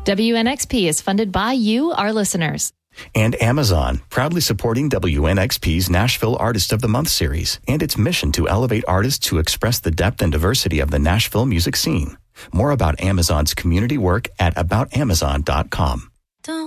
WNXP is funded by you, our listeners. And Amazon, proudly supporting WNXP's Nashville Artist of the Month series and its mission to elevate artists who express the depth and diversity of the Nashville music scene. More about Amazon's community work at aboutamazon.com.